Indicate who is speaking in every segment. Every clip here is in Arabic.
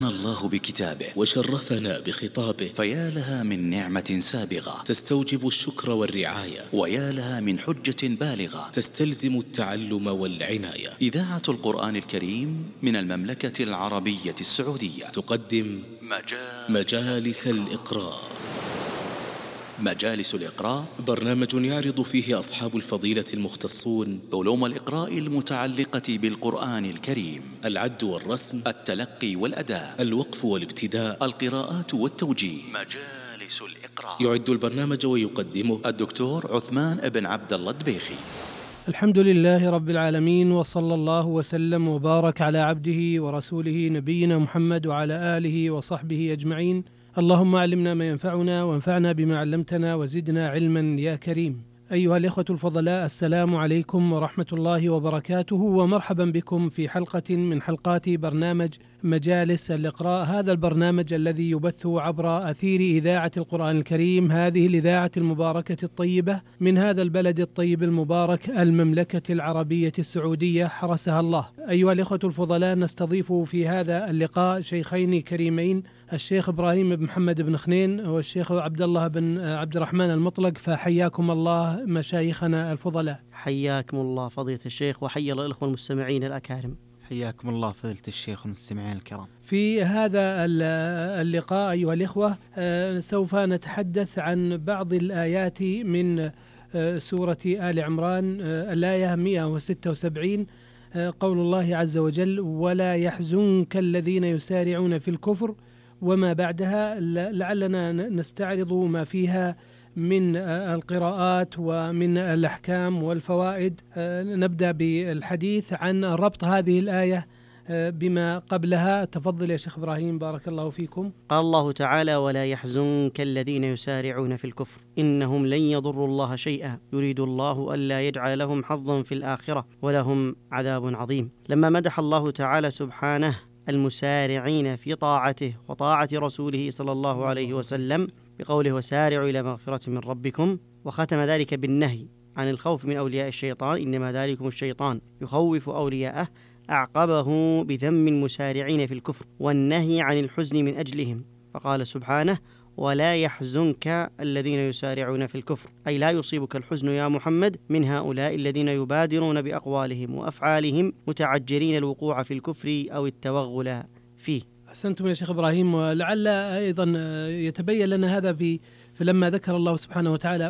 Speaker 1: الله بكتابه
Speaker 2: وشرفنا بخطابه،
Speaker 1: فيا لها من نعمة سابغة
Speaker 2: تستوجب الشكر والرعاية،
Speaker 1: ويا لها من حجة بالغة
Speaker 2: تستلزم التعلم والعناية.
Speaker 1: إذاعة القرآن الكريم من المملكة العربية السعودية
Speaker 2: تقدم مجالس الإقراء.
Speaker 1: مجالس الإقراء
Speaker 2: برنامج يعرض فيه أصحاب الفضيلة المختصون
Speaker 1: علوم الإقراء المتعلقة بالقرآن الكريم:
Speaker 2: العد والرسم،
Speaker 1: التلقي والأداء،
Speaker 2: الوقف والابتداء،
Speaker 1: القراءات والتوجيه. مجالس الإقراء.
Speaker 2: يعد البرنامج ويقدمه
Speaker 1: الدكتور عثمان بن عبد الله الدبيخي.
Speaker 3: الحمد لله رب العالمين، وصلى الله وسلم وبارك على عبده ورسوله نبينا محمد وعلى آله وصحبه أجمعين. اللهم علمنا ما ينفعنا وانفعنا بما علمتنا وزدنا علما يا كريم. أيها الإخوة الفضلاء، السلام عليكم ورحمة الله وبركاته، ومرحبا بكم في حلقة من حلقات برنامج مجالس الإقراء. هذا البرنامج الذي يبث عبر أثير إذاعة القرآن الكريم، هذه الإذاعة المباركة الطيبة من هذا البلد الطيب المبارك، المملكة العربية السعودية، حرسها الله. أيها الإخوة الفضلاء، نستضيف في هذا اللقاء شيخين كريمين، الشيخ إبراهيم بن محمد بن خنين والشيخ عبد الله بن عبد الرحمن المطلق، فحياكم الله مشايخنا الفضلاء.
Speaker 4: حياكم الله فضيلة الشيخ، وحيا الإخوة المستمعين الأكارم.
Speaker 5: حياكم الله فضيلة الشيخ والمستمعين الكرام.
Speaker 3: في هذا اللقاء أيها الإخوة سوف نتحدث عن بعض الآيات من سورة آل عمران، الآية 176، قول الله عز وجل: ولا يحزنك الذين يسارعون في الكفر وما بعدها. لعلنا نستعرض ما فيها من القراءات ومن الأحكام والفوائد. نبدأ بالحديث عن ربط هذه الآية بما قبلها. تفضل يا شيخ إبراهيم، بارك الله فيكم.
Speaker 4: قال الله تعالى: ولا يحزنك الذين يسارعون في الكفر إنهم لن يضروا الله شيئا يريد الله ألا يجعل لهم حظا في الآخرة ولهم عذاب عظيم. لما مدح الله تعالى سبحانه المسارعين في طاعته وطاعة رسوله صلى الله عليه وسلم بقوله: وسارعوا إلى مغفرة من ربكم، وختم ذلك بالنهي عن الخوف من أولياء الشيطان، إنما ذلكم الشيطان يخوف أولياءه، أعقبه بذم المسارعين في الكفر والنهي عن الحزن من أجلهم، فقال سبحانه: ولا يحزنك الذين يسارعون في الكفر، أي لا يصيبك الحزن يا محمد من هؤلاء الذين يبادرون بأقوالهم وأفعالهم متعجلين الوقوع في الكفر أو التوغل فيه.
Speaker 3: أحسنتم يا شيخ إبراهيم. ولعل أيضا يتبين لنا هذا فلما ذكر الله سبحانه وتعالى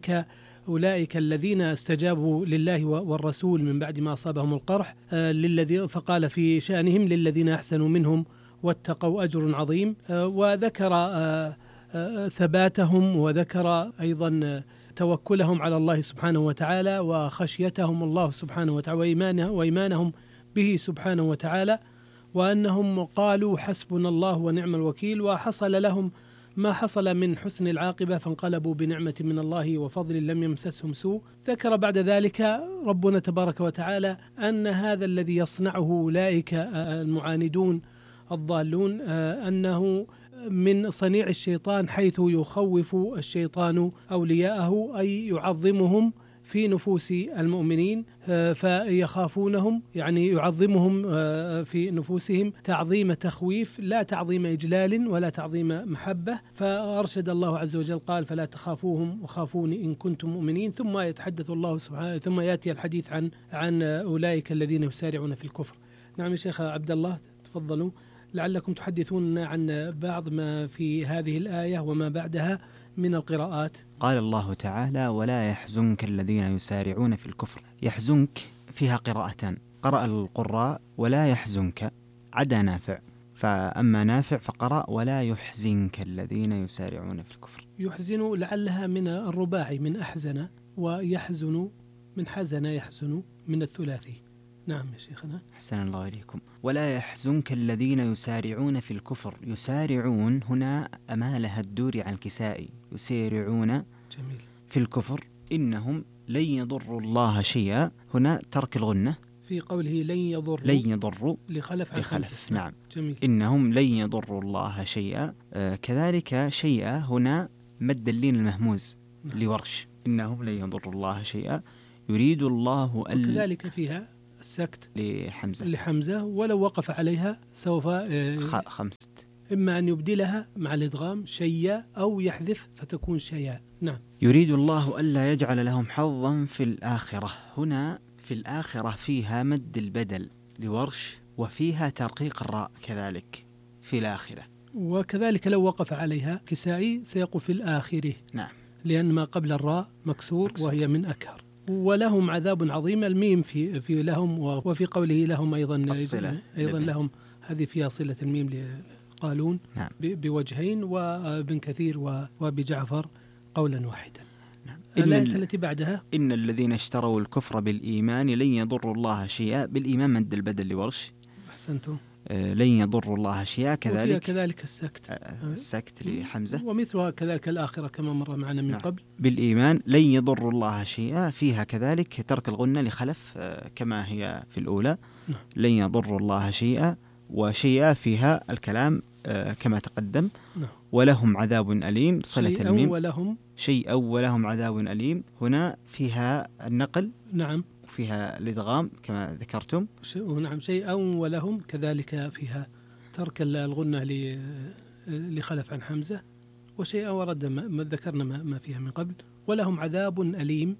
Speaker 3: أولئك الذين استجابوا لله والرسول من بعد ما أصابهم القرح، فقال في شأنهم: للذين أحسنوا منهم واتقوا أجر عظيم، وذكر ثباتهم، وذكر أيضا توكلهم على الله سبحانه وتعالى، وخشيتهم الله سبحانه وتعالى، وإيمانهم به سبحانه وتعالى، وأنهم قالوا حسبنا الله ونعم الوكيل، وحصل لهم ما حصل من حسن العاقبة، فانقلبوا بنعمة من الله وفضل لم يمسسهم سوء. ذكر بعد ذلك ربنا تبارك وتعالى أن هذا الذي يصنعه أولئك المعاندون الضالون أنه من صنيع الشيطان، حيث يخوف الشيطان أولياءه، أي يعظمهم في نفوس المؤمنين فيخافونهم، يعني يعظمهم في نفوسهم تعظيم تخويف، لا تعظيم إجلال ولا تعظيم محبة. فأرشد الله عز وجل قال: فلا تخافوهم وخافوني إن كنتم مؤمنين. ثم يتحدث الله سبحانه، ثم يأتي الحديث عن أولئك الذين يسارعون في الكفر. نعم يا شيخ عبد الله، تفضلوا، لعلكم تحدثون عن بعض ما في هذه الآية وما بعدها من القراءات.
Speaker 5: قال الله تعالى: ولا يحزنك الذين يسارعون في الكفر. يحزنك فيها قراءتان، قرأ القراء ولا يحزنك عدا نافع، فأما نافع فقرأ ولا يحزنك الذين يسارعون في الكفر.
Speaker 3: يحزن لعلها من الرباعي، من أحزن، ويحزن من حزن يحزن من الثلاثي. نعم يا شيخنا.
Speaker 5: أحسن الله إليكم. ولا يحزنك الذين يسارعون في الكفر. يسارعون هنا أمالها الدور عن الكسائي، يسارعون
Speaker 3: جميل
Speaker 5: في الكفر إنهم لن يضروا الله شيئا، هنا ترك الغنة
Speaker 3: في قوله لن يضروا لخلف.
Speaker 5: نعم
Speaker 3: جميل.
Speaker 5: إنهم لن يضروا الله شيئا. كذلك شيئا هنا مد اللين المهموز لورش، إنهم لن يضروا الله شيئا يريد الله
Speaker 3: وكذلك فيها السكت
Speaker 5: لحمزة
Speaker 3: ولو وقف عليها سوف
Speaker 5: 5.
Speaker 3: إما أن يبدلها مع الإدغام شيا أو يحذف فتكون شيا. نعم.
Speaker 5: يريد الله ألا يجعل لهم حظا في الآخرة. هنا في الآخرة فيها مد البدل لورش، وفيها ترقيق الراء كذلك في الآخرة،
Speaker 3: وكذلك لو وقف عليها كسائي سيقول في الآخره.
Speaker 5: نعم،
Speaker 3: لأن ما قبل الراء مكسور وهي من أكهر. ولهم عذاب عظيم، الميم في لهم، وفي قوله لهم أيضا لهم، هذه فيها صلة الميم لقالون.
Speaker 5: نعم.
Speaker 3: بوجهين، وابن كثير وبجعفر قولا واحدا.
Speaker 5: نعم.
Speaker 3: الآية التي بعدها
Speaker 5: إن الذين اشتروا الكفر بالإيمان لن يضروا الله شيئا. بالإيمان مد البدل لورش.
Speaker 3: أحسنتم.
Speaker 5: لن يضروا الله شيئا
Speaker 3: كذلك
Speaker 5: السكت لحمزة،
Speaker 3: ومثلها كذلك الآخرة كما مر معنا من قبل.
Speaker 5: بالإيمان لن يضروا الله شيئا، فيها كذلك ترك الغنة لخلف كما هي في الأولى. لن يضروا الله شيئا، وشيئا فيها الكلام كما تقدم. ولهم عذاب أليم صلة الميم. شيئا ولهم عذاب أليم، هنا فيها النقل.
Speaker 3: نعم.
Speaker 5: فيها الإدغام كما ذكرتم.
Speaker 3: نعم. شيئا ولهم كذلك فيها ترك الغنة لخلف عن حمزة. وشيئا ورد ما ذكرنا ما فيها من قبل. ولهم عذاب أليم.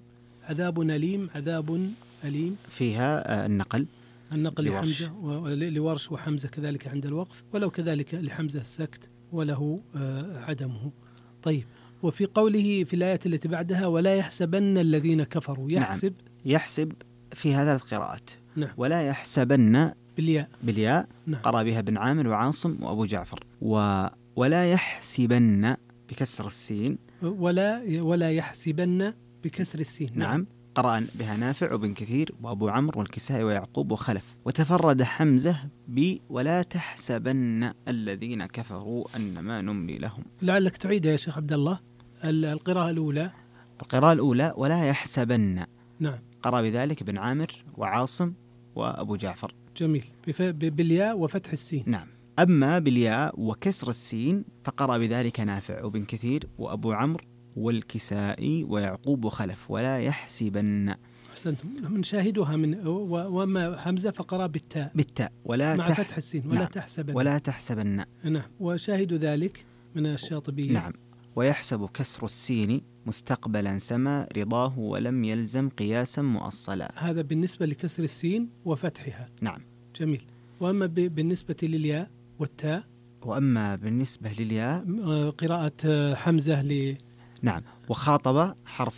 Speaker 3: عذاب أليم
Speaker 5: فيها النقل
Speaker 3: لحمزة لورش وحمزة كذلك عند الوقف، ولو كذلك لحمزة السكت وله عدمه. طيب، وفي قوله في الآية التي بعدها ولا يحسبن الذين كفروا.
Speaker 5: يحسب في هذا القراءات.
Speaker 3: نعم.
Speaker 5: ولا يحسبن بالياء.
Speaker 3: نعم.
Speaker 5: قرأ بها بن عامر وعاصم وأبو جعفر. ولا يحسبن بكسر السين.
Speaker 3: ولا يحسبن بكسر السين.
Speaker 5: نعم. قرأ بها نافع وبن كثير وأبو عمرو والكسائي ويعقوب وخلف. وتفرد حمزة ولا تحسبن الذين كفروا أنما نملي لهم.
Speaker 3: لعلك تعيد يا شيخ عبد الله القراءة الأولى
Speaker 5: ولا يحسبن.
Speaker 3: نعم.
Speaker 5: قرأ بذلك بن عامر وعاصم وأبو جعفر.
Speaker 3: جميل. بالياء وفتح السين.
Speaker 5: نعم. أما بالياء وكسر السين فقرأ بذلك نافع وبن كثير وأبو عمرو والكسائي ويعقوب وخلف. ولا يحسبن.
Speaker 3: أحسنتم. نشاهدها وما حمزة فقرأ بالتاء
Speaker 5: ولا
Speaker 3: مع فتح السين. ولا
Speaker 5: نعم.
Speaker 3: تحسبن.
Speaker 5: ولا تحسبن.
Speaker 3: نعم. وشاهد ذلك من الشاطبية.
Speaker 5: نعم. ويحسب كسر السين مستقبلا سما رضاه ولم يلزم قياسا مؤصلا.
Speaker 3: هذا بالنسبة لكسر السين وفتحها.
Speaker 5: نعم.
Speaker 3: جميل. وأما بالنسبة للياء والتاء.
Speaker 5: وأما بالنسبة للياء
Speaker 3: قراءة حمزة
Speaker 5: نعم. وخاطب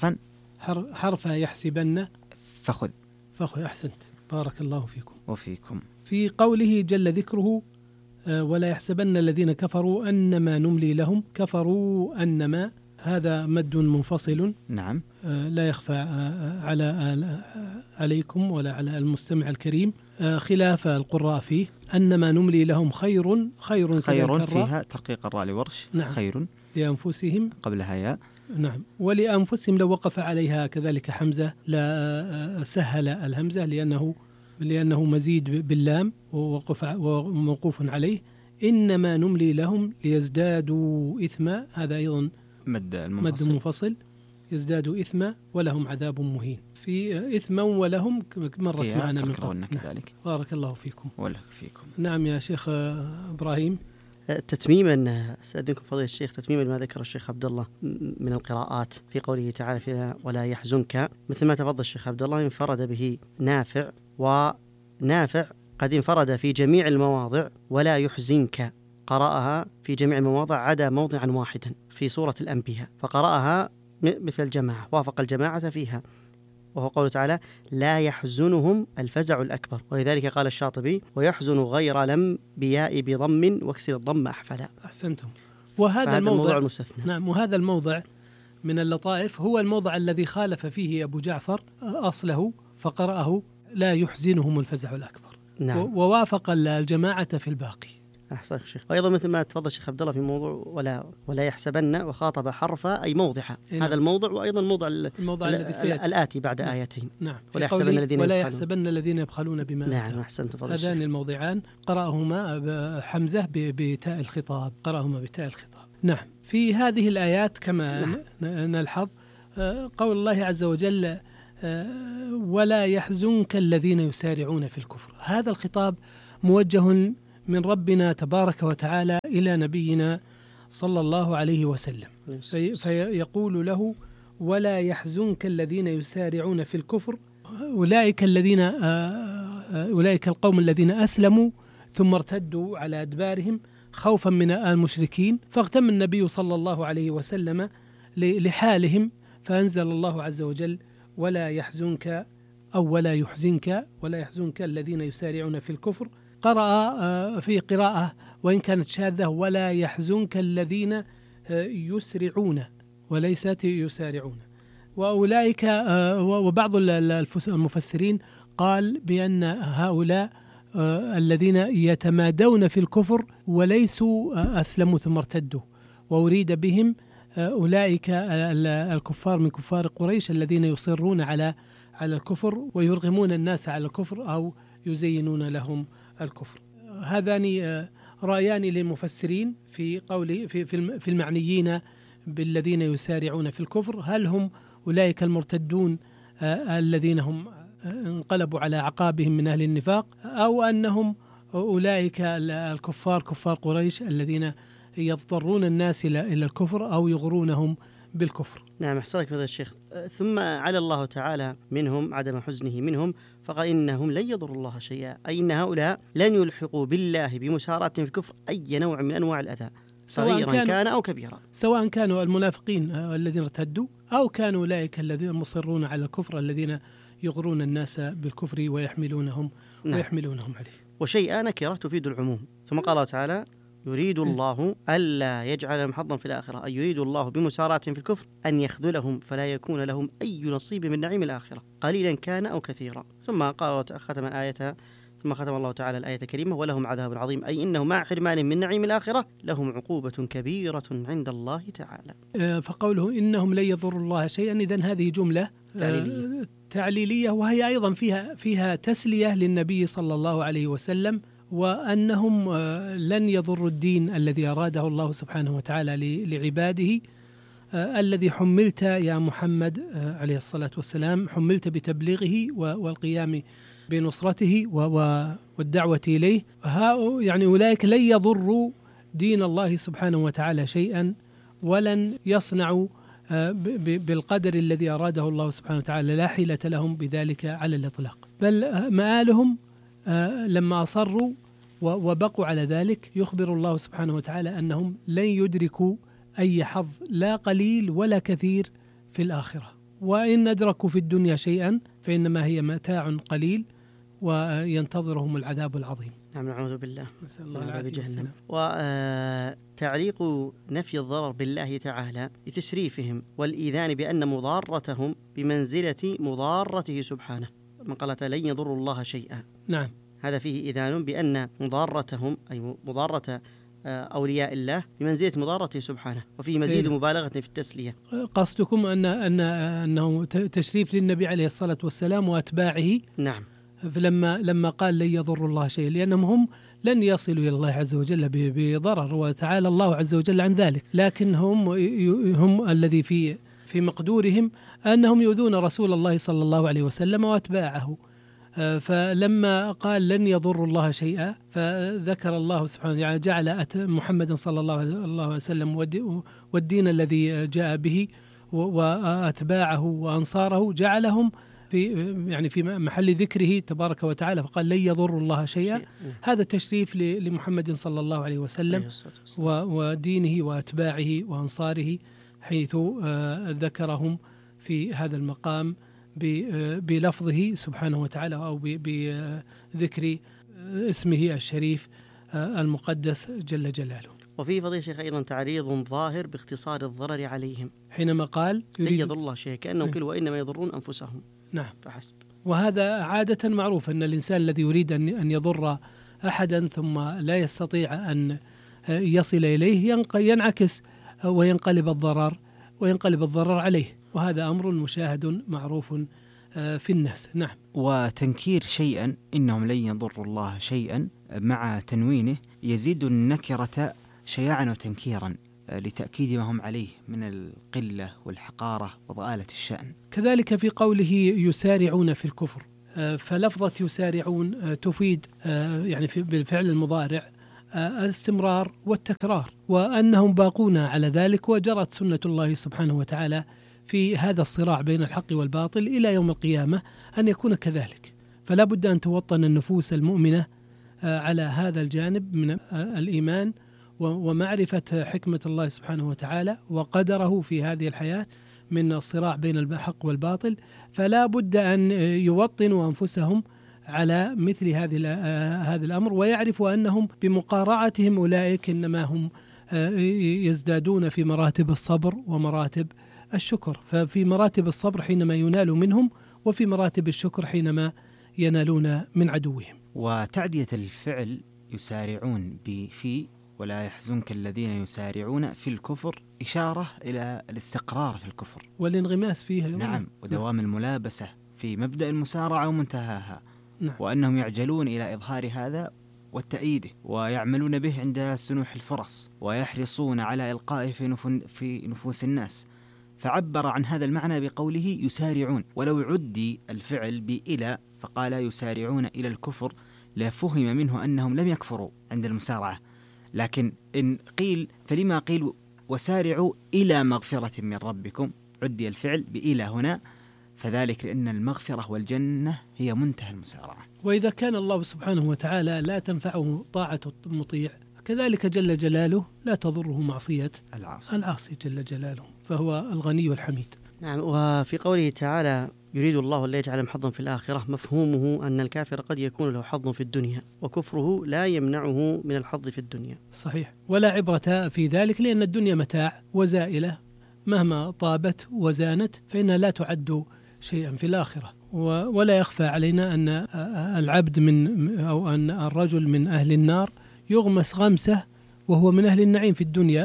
Speaker 3: حرف يحسبن
Speaker 5: فخذ.
Speaker 3: أحسنت، بارك الله فيكم
Speaker 5: وفيكم.
Speaker 3: في قوله جل ذكره ولا يحسبن الذين كفروا أنما نملي لهم. كفروا أنما، هذا مد منفصل.
Speaker 5: نعم.
Speaker 3: لا يخفى عليكم ولا على المستمع الكريم، خلاف القراء فيه. أنما نملي لهم خير
Speaker 5: فيها ترقيق الراء لورش.
Speaker 3: نعم.
Speaker 5: خير
Speaker 3: لأنفسهم
Speaker 5: قبلها ياء.
Speaker 3: نعم. ولأنفسهم لو وقف عليها كذلك حمزة لا سهل الهمزة لأنه مزيد باللام وموقوف عليه. إنما نملي لهم ليزدادوا إثما، هذا أيضا مد منفصل. يزدادوا إثما ولهم عذاب مهين. في إثما ولهم مرت معنا من قبل.
Speaker 5: كذلك.
Speaker 3: بارك الله فيكم.
Speaker 5: ولك فيكم.
Speaker 3: نعم يا شيخ إبراهيم.
Speaker 4: تتميما استأذنكم فضيلة الشيخ، تتميما ما ذكر الشيخ عبد الله من القراءات في قوله تعالى فيها ولا يحزنك، مثل ما تفضل الشيخ عبد الله انفرد به نافع، ونافع قد انفرد في جميع المواضع ولا يحزنك، قرأها في جميع المواضع عدا موضعا واحدا في سورة الأنبياء، فقرأها مثل الجماعة، وافق الجماعة فيها، وهو قوله تعالى لا يحزنهم الفزع الأكبر. ولذلك قال الشاطبي ويحزن غير لم بياء بضم واكسر الضم أحفلا.
Speaker 3: أحسنتم. وهذا
Speaker 4: الموضوع المستثنى.
Speaker 3: نعم. وهذا الموضع من اللطائف هو الموضع الذي خالف فيه أبو جعفر أصله فقرأه لا يحزنهم الفزع الأكبر.
Speaker 4: نعم.
Speaker 3: ووافق الجماعة في الباقي.
Speaker 4: أحسن شيخ. وأيضا مثل ما تفضل الشيخ عبد الله في موضوع ولا يحسبن، وخاطب حرف أي موضعها.
Speaker 3: نعم.
Speaker 4: هذا الموضع، وأيضا الموضع
Speaker 3: الذي سيأتي
Speaker 4: الآتي بعد آيتين.
Speaker 3: نعم.
Speaker 4: ولا
Speaker 3: يحسبن الذين يبخلون بما
Speaker 4: نعم. أحسنت فضل الشيخ.
Speaker 3: هذان الموضعان قرأهما حمزة بتاء الخطاب. نعم. في هذه الآيات كما نلحظ قول الله عز وجل ولا يحزنك الذين يسارعون في الكفر. هذا الخطاب موجه من ربنا تبارك وتعالى إلى نبينا صلى الله عليه وسلم، فيقول له ولا يحزنك الذين يسارعون في الكفر. أولئك القوم الذين أسلموا ثم ارتدوا على أدبارهم خوفا من المشركين، فاغتم النبي صلى الله عليه وسلم لحالهم، فأنزل الله عز وجل ولا يحزنك أو ولا يحزنك الذين يسارعون في الكفر. قرأ في قراءة وإن كانت شاذة ولا يحزنك الذين يسرعون وليست يسارعون. وأولئك وبعض المفسرين قال بأن هؤلاء الذين يتمادون في الكفر وليسوا أسلموا ثم ارتدوا، وأريد بهم أولئك الكفار من كفار قريش الذين يصرون على الكفر ويرغمون الناس على الكفر أو يزينون لهم الكفر. هذان رأيان للمفسرين في قول في المعنيين بالذين يسارعون في الكفر، هل هم أولئك المرتدون الذين هم انقلبوا على أعقابهم من أهل النفاق، أو أنهم أولئك الكفار كفار قريش الذين يضطرون الناس إلى الكفر أو يغرونهم بالكفر.
Speaker 4: نعم، أحسنك هذا الشيخ. ثم على الله تعالى منهم عدم حزنه منهم، فقال إنهم لن يضروا الله شيئا، أي إن هؤلاء لن يلحقوا بالله بمسارعة في الكفر أي نوع من أنواع الأذى صغيرا كان أو كبيرا، سواء
Speaker 3: كانوا المنافقين الذين ارتدوا أو كانوا أولئك الذين مصرون على الكفر الذين يغرون الناس بالكفر ويحملونهم عليه.
Speaker 4: وشيئا نكرة تفيد العموم. ثم قال الله تعالى يريد الله ألا يجعل لهم حظا في الآخرة، أي يريد الله بمسارعة في الكفر أن يخذلهم فلا يكون لهم أي نصيب من نعيم الآخرة قليلا كان أو كثيرا. ثم قال ختم الله تعالى الآية الكريمة ولهم عذاب عظيم، أي إنه مع حرمان من نعيم الآخرة لهم عقوبة كبيرة عند الله تعالى.
Speaker 3: فقوله إنهم لن يضروا الله شيئا، إذن هذه جملة تعليلية، وهي أيضا فيها تسلية للنبي صلى الله عليه وسلم، وأنهم لن يضروا الدين الذي أراده الله سبحانه وتعالى لعباده، الذي حملت يا محمد عليه الصلاة والسلام، حملت بتبليغه والقيام بنصرته والدعوة إليه. يعني أولئك لن يضروا دين الله سبحانه وتعالى شيئا، ولن يصنعوا بالقدر الذي أراده الله سبحانه وتعالى، لا حيلة لهم بذلك على الإطلاق، بل مآلهم لما أصروا وبقوا على ذلك يخبر الله سبحانه وتعالى أنهم لن يدركوا أي حظ لا قليل ولا كثير في الآخرة، وإن أدركوا في الدنيا شيئا فإنما هي متاع قليل وينتظرهم العذاب العظيم.
Speaker 4: نعم، نعوذ بالله،
Speaker 3: نسأل الله العافية والسلام.
Speaker 4: وتعليق نفي الضرر بالله تعالى لتشريفهم والإيذان بأن مضارتهم بمنزلة مضارته سبحانه، من قال لن يضروا الله شيئا.
Speaker 3: نعم،
Speaker 4: هذا فيه إذان بأن مضارتهم أي مضارة أولياء الله بمنزلة مضارته سبحانه، وفيه مزيد مبالغة في التسلية.
Speaker 3: قصدكم أنه تشريف للنبي عليه الصلاة والسلام وأتباعه.
Speaker 4: نعم،
Speaker 3: لما قال لن يضروا الله شيئا، لأنهم هم لن يصلوا إلى الله عز وجل بضرر، وتعالى الله عز وجل عن ذلك، لكن هم الذي في مقدورهم أنهم يؤذون رسول الله صلى الله عليه وسلم وأتباعه. فلما قال لن يضروا الله شيئا، فذكر الله سبحانه وتعالى جعل محمد صلى الله عليه وسلم والدين الذي جاء به وأتباعه وأنصاره جعلهم في محل ذكره تبارك وتعالى، فقال لن يضروا الله شيئا. هذا تشريف لمحمد صلى الله عليه وسلم ودينه وأتباعه وأنصاره، حيث ذكرهم في هذا المقام بلفظه سبحانه وتعالى أو بذكر اسمه الشريف المقدس جل جلاله.
Speaker 4: وفي فضيلة الشيخ أيضا تعريض ظاهر باختصار الضرر عليهم،
Speaker 3: حينما قال
Speaker 4: لن يضر الله شيئا كأنهم قالوا وإنما يضرون أنفسهم.
Speaker 3: نعم،
Speaker 4: فحسب.
Speaker 3: وهذا عادة معروف أن الإنسان الذي يريد أن يضر أحدا ثم لا يستطيع أن يصل إليه ينعكس وينقلب الضرر عليه، وهذا أمر مشاهد معروف في الناس. نعم.
Speaker 5: وتنكير شيئا إنهم لن يضروا الله شيئا مع تنوينه يزيد النكرة شياعا وتنكيرا، لتأكيد ما هم عليه من القلة والحقارة وضآلة الشأن.
Speaker 3: كذلك في قوله يسارعون في الكفر، فلفظة يسارعون تفيد يعني بالفعل المضارع الاستمرار والتكرار، وأنهم باقون على ذلك، وجرت سنة الله سبحانه وتعالى في هذا الصراع بين الحق والباطل إلى يوم القيامة أن يكون كذلك. فلا بد أن توطن النفوس المؤمنة على هذا الجانب من الإيمان ومعرفة حكمة الله سبحانه وتعالى وقدره في هذه الحياة من الصراع بين الحق والباطل. فلا بد أن يوطنوا أنفسهم على مثل هذا الأمر، ويعرفوا أنهم بمقارعتهم أولئك إنما هم يزدادون في مراتب الصبر ومراتب الشكر. ففي مراتب الصبر حينما ينال منهم، وفي مراتب الشكر حينما ينالون من عدوهم.
Speaker 5: وتعدية الفعل يسارعون في ولا يحزنك الذين يسارعون في الكفر إشارة إلى الاستقرار في الكفر
Speaker 3: والانغماس فيه.
Speaker 5: نعم، ودوام الملابسة في مبدأ المسارعة ومنتهاها.
Speaker 3: نعم.
Speaker 5: وأنهم يعجلون إلى إظهار هذا والتأييده، ويعملون به عند سنوح الفرص، ويحرصون على إلقائه في نفوس الناس. فعبر عن هذا المعنى بقوله يسارعون. ولو عدي الفعل بإلى فقال يسارعون إلى الكفر لفهم منه أنهم لم يكفروا عند المسارعة، لكن إن قيل فلما قيل وسارعوا إلى مغفرة من ربكم، عدي الفعل بإلى هنا، فذلك لأن المغفرة والجنة هي منتهى المسارعة.
Speaker 3: وإذا كان الله سبحانه وتعالى لا تنفعه طاعة المطيع، كذلك جل جلاله لا تضره معصية العاصي جل جلاله، فهو الغني الحميد.
Speaker 4: نعم. وفي قوله تعالى يريد الله ألا يجعل حظا في الآخرة، مفهومه أن الكافر قد يكون له حظ في الدنيا، وكفره لا يمنعه من الحظ في الدنيا.
Speaker 3: صحيح، ولا عبرة في ذلك، لأن الدنيا متاع وزائلة مهما طابت وزانت فإنها لا تعد شيئا في الآخرة. ولا يخفى علينا أن العبد أو أن الرجل من أهل النار يغمس غمسة وهو من أهل النعيم في الدنيا،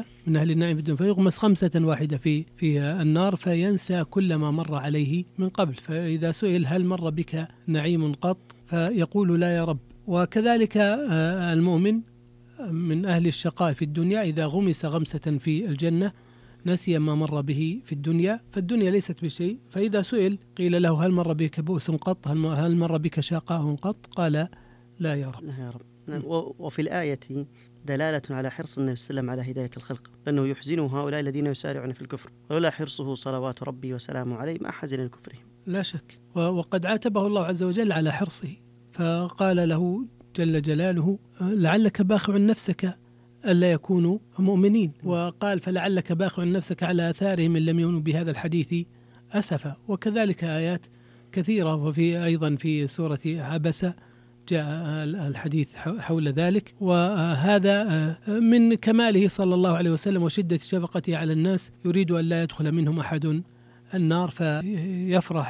Speaker 3: فيغمس غمسة واحدة في النار فينسى كل ما مر عليه من قبل. فإذا سئل هل مر بك نعيم قط فيقول لا يا رب. وكذلك المؤمن من أهل الشقاء في الدنيا إذا غمس غمسة في الجنة نسي ما مر به في الدنيا، فالدنيا ليست بشيء. فإذا سئل قيل له هل مر بك بؤس قط، هل مر بك شقاء قط، قال لا يا رب.
Speaker 4: لا يا رب. وفي الآية دلالة على حرص النبي صلى الله عليه وسلم على هداية الخلق، لأنه يحزن هؤلاء الذين يسارعون في الكفر، ولولا حرصه صلوات ربي وسلامه عليه ما حزن لكفرهم.
Speaker 3: لا شك. وقد عاتبه الله عز وجل على حرصه، فقال له جل جلاله لعلك باخع نفسك ألا يكونوا مؤمنين، وقال فلعلك باخع نفسك على آثارهم إن لم يؤمنوا بهذا الحديث أسفا. وكذلك آيات كثيرة، وفي أيضا في سورة عبسة جاء الحديث حول ذلك. وهذا من كماله صلى الله عليه وسلم وشدة شفقته على الناس، يريد أن لا يدخل منهم أحد النار، فيفرح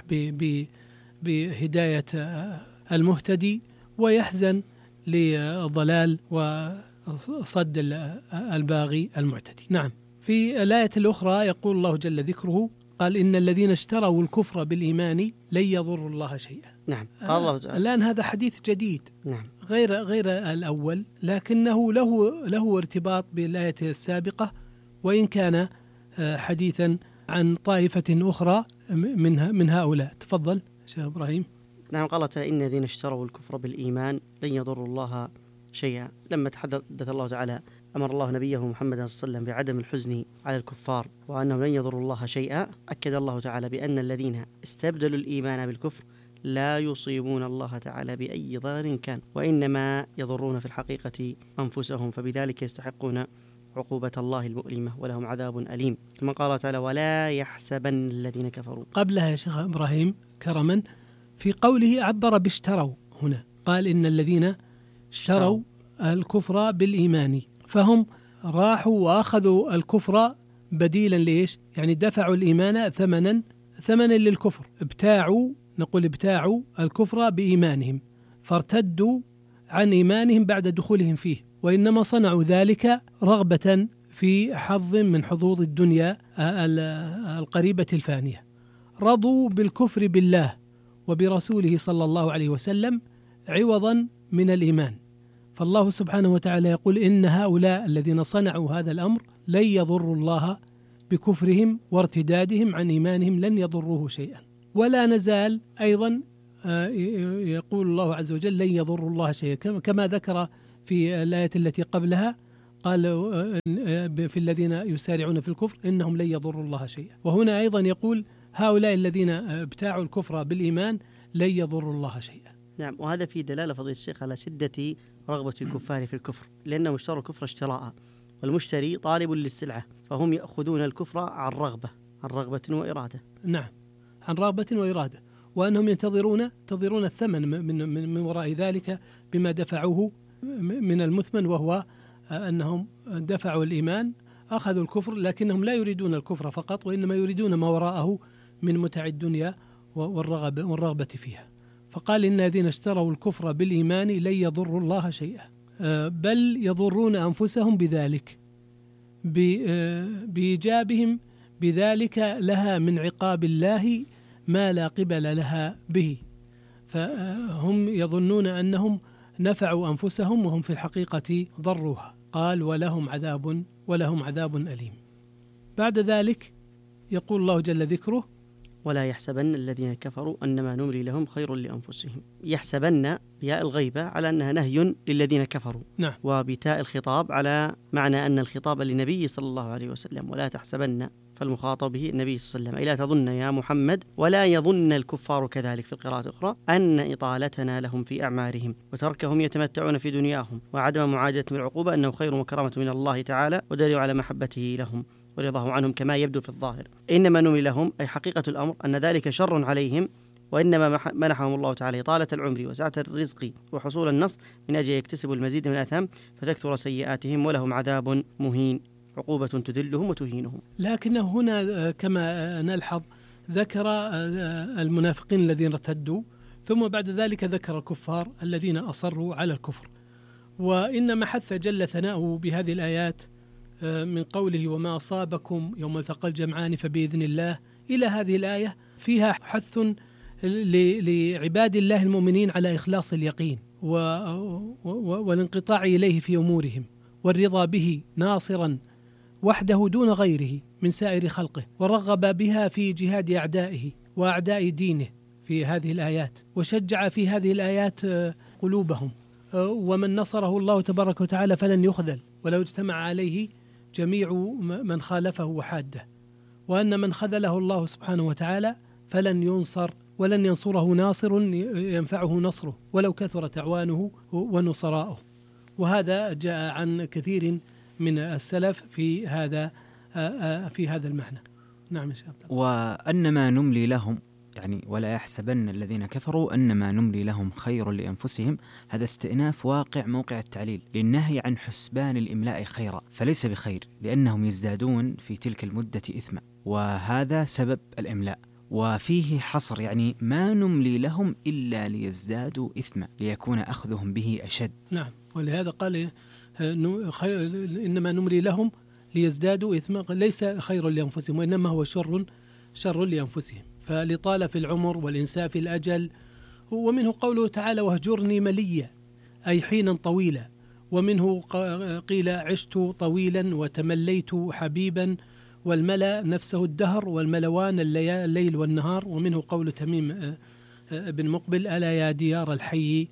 Speaker 3: بهداية المهتدي ويحزن لضلال وصد الباغي المعتدي. نعم. في الآية الأخرى يقول الله جل ذكره قال إن الذين اشتروا الكفر بالإيمان لن يضروا الله شيئا.
Speaker 4: نعم. قال الله تعالى.
Speaker 3: الآن هذا حديث جديد.
Speaker 4: نعم. غير
Speaker 3: الأول، لكنه له ارتباط بالآية السابقة، وإن كان حديثا عن طائفة أخرى من هؤلاء. تفضل شيخ إبراهيم.
Speaker 4: نعم. قال تعالى إن الذين اشتروا الكفر بالإيمان لن يضروا الله شيئا. لما تحدث الله تعالى أمر الله نبيه محمد صلى الله عليه وسلم بعدم الحزن على الكفار وأنهم لن يضروا الله شيئا، أكد الله تعالى بأن الذين استبدلوا الإيمان بالكفر لا يصيبون الله تعالى بأي ضرر كان، وإنما يضرون في الحقيقة أنفسهم، فبذلك يستحقون عقوبة الله المؤلمة ولهم عذاب أليم. ثم قال تعالى ولا يحسبن الذين كفروا.
Speaker 3: قبلها يا شيخ إبراهيم كرما في قوله عبر باشتروا، هنا قال إن الذين اشتروا الكفر بالإيمان، فهم راحوا وأخذوا الكفر بديلا ليش؟ يعني دفعوا الإيمان ثمنا للكفر، ابتاعوا الكفر بإيمانهم، فارتدوا عن إيمانهم بعد دخولهم فيه، وإنما صنعوا ذلك رغبة في حظ من حظوظ الدنيا القريبة الفانية. رضوا بالكفر بالله وبرسوله صلى الله عليه وسلم عوضا من الإيمان. فالله سبحانه وتعالى يقول إن هؤلاء الذين صنعوا هذا الأمر لن يضروا الله بكفرهم وارتدادهم عن إيمانهم، لن يضروه شيئا. ولا نزال أيضا يقول الله عز وجل لن يضروا الله شيئا، كما ذكر في الآية التي قبلها قال في الذين يسارعون في الكفر إنهم لن يضروا الله شيئا. وهنا أيضا يقول هؤلاء الذين ابتاعوا الكفر بالإيمان لن يضروا الله شيئا.
Speaker 4: نعم، وهذا في دلالة فضيلة الشيخ على شدة رغبة الكفار في الكفر، لأنهم اشتروا الكفر اشتراء، والمشتري طالب للسلعة، فهم يأخذون الكفر عن رغبة وإرادة.
Speaker 3: نعم، عن رغبة وإرادة، وأنهم ينتظرون الثمن من وراء ذلك بما دفعوه من المثمن، وهو أنهم دفعوا الإيمان، أخذوا الكفر، لكنهم لا يريدون الكفر فقط، وإنما يريدون ما وراءه من متع الدنيا والرغبة فيها. فقال إن الذين اشتروا الكفر بالإيمان لن يضروا الله شيئا، بل يضرون أنفسهم بذلك، بإيجابهم بذلك لها من عقاب الله ما لا قبل لها به. فهم يظنون أنهم نفعوا أنفسهم وهم في الحقيقة ضروها. قال ولهم عذاب أليم. بعد ذلك يقول الله جل ذكره
Speaker 4: ولا يحسبن الذين كفروا أنما نملي لهم خير لأنفسهم. يحسبن بياء الغيبة على أنها نهي للذين كفروا،
Speaker 3: نعم،
Speaker 4: وبتاء الخطاب على معنى أن الخطاب للنبي صلى الله عليه وسلم، ولا تحسبن فالمخاطب به النبي صلى الله عليه وسلم، لا تظن يا محمد، ولا يظن الكفار كذلك في القراءة الأخرى أن إطالتنا لهم في أعمارهم وتركهم يتمتعون في دنياهم وعدم معاجلتهم بالعقوبة أنه خير وكرامة من الله تعالى ودليل على محبته لهم ورضاه عنهم كما يبدو في الظاهر. إنما نمي لهم أي حقيقة الأمر أن ذلك شر عليهم، وإنما منحهم الله تعالى طالة العمر وسعة الرزق وحصول النصر من أجل يكتسبوا المزيد من الآثام فتكثر سيئاتهم، ولهم عذاب مهين، عقوبة تذلهم وتهينهم.
Speaker 3: لكن هنا كما نلحظ ذكر المنافقين الذين ارتدوا، ثم بعد ذلك ذكر الكفار الذين أصروا على الكفر. وإنما حث جل ثناؤه بهذه الآيات من قوله وما أصابكم يوم التقى الجمعان فبإذن الله إلى هذه الآية فيها حث لعباد الله المؤمنين على إخلاص اليقين والانقطاع إليه في أمورهم، والرضا به ناصرا وحده دون غيره من سائر خلقه، ورغب بها في جهاد أعدائه وأعداء دينه في هذه الآيات، وشجع في هذه الآيات قلوبهم. ومن نصره الله تبارك وتعالى فلن يخذل ولو اجتمع عليه جميع من خالفه وحاده، وأن من خذله الله سبحانه وتعالى فلن ينصر ولن ينصره ناصر ينفعه نصره ولو كثرت أعوانه ونصراؤه. وهذا جاء عن كثير من السلف في هذا المعنى. نعم يا شيخ.
Speaker 5: وأنما نملي لهم، يعني ولا يحسبن الذين كفروا أنما نملي لهم خير لأنفسهم، هذا استئناف واقع موقع التعليل للنهي عن حسبان الإملاء خيرا، فليس بخير لأنهم يزدادون في تلك المدة إثما، وهذا سبب الإملاء. وفيه حصر، يعني ما نملي لهم إلا ليزدادوا إثما ليكون أخذهم به أشد.
Speaker 3: نعم، ولهذا قال إنما نملي لهم ليزدادوا إثما، ليس خير لأنفسهم وإنما هو شر لأنفسهم، فلطال في العمر والإنساء في الأجل. ومنه قوله تعالى واهجرني مليا أي حينا طويلا، ومنه قيل عشت طويلا وتمليت حبيبا، والملا نفسه الدهر والملوان الليل والنهار. ومنه قول تميم بن مقبل ألا يا ديار الحي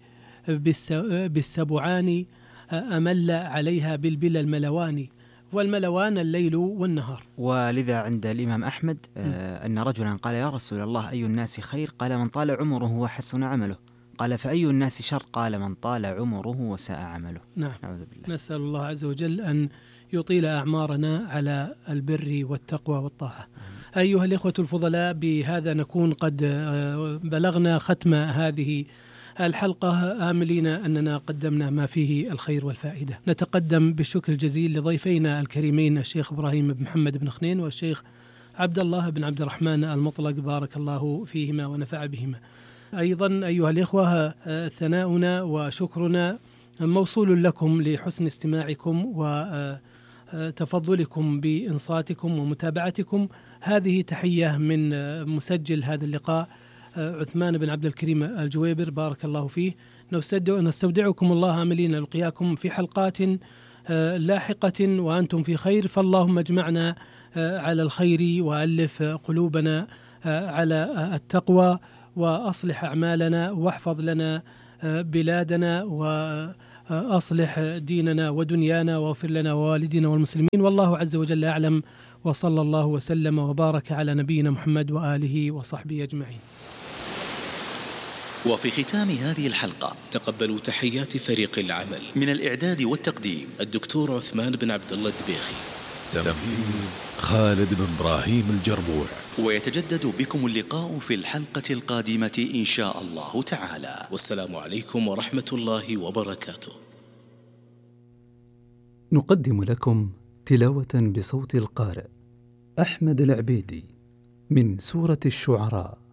Speaker 3: بالسبعان أمل عليها بالبلا الملوان، والملوان الليل والنهار.
Speaker 5: ولذا عند الإمام أحمد أن رجلا قال يا رسول الله أي الناس خير؟ قال من طال عمره وحسن عمله. قال فأي الناس شر؟ قال من طال عمره وساء عمله.
Speaker 3: نعم، نسأل الله عز وجل أن يطيل أعمارنا على البر والتقوى والطاعة. أيها الإخوة الفضلاء، بهذا نكون قد بلغنا ختم هذه الحلقة، آملين أننا قدمنا ما فيه الخير والفائدة. نتقدم بالشكر الجزيل لضيفينا الكريمين الشيخ إبراهيم بن محمد بن خنين والشيخ عبد الله بن عبد الرحمن المطلق، بارك الله فيهما ونفع بهما. أيضا أيها الإخوة، ثناؤنا وشكرنا موصول لكم لحسن استماعكم وتفضلكم بإنصاتكم ومتابعتكم. هذه تحية من مسجل هذا اللقاء عثمان بن عبد الكريم الجويبر، بارك الله فيه. نستودعكم الله، عاملين لقياكم في حلقات لاحقة وأنتم في خير، فاللهم اجمعنا على الخير وألف قلوبنا على التقوى، وأصلح أعمالنا، واحفظ لنا بلادنا، وأصلح ديننا ودنيانا، واغفر لنا ووالدينا والمسلمين، والله عز وجل أعلم، وصلى الله وسلم وبارك على نبينا محمد وآله وصحبه أجمعين.
Speaker 1: وفي ختام هذه الحلقة
Speaker 2: تقبلوا تحيات فريق العمل
Speaker 1: من الإعداد والتقديم
Speaker 2: الدكتور عثمان بن عبد الله الدبيخي،
Speaker 6: تنفيذ خالد بن إبراهيم الجربوع.
Speaker 1: ويتجدد بكم اللقاء في الحلقة القادمة إن شاء الله تعالى،
Speaker 2: والسلام عليكم ورحمة الله وبركاته.
Speaker 7: نقدم لكم تلاوة بصوت القارئ أحمد العبيدي من سورة الشعراء.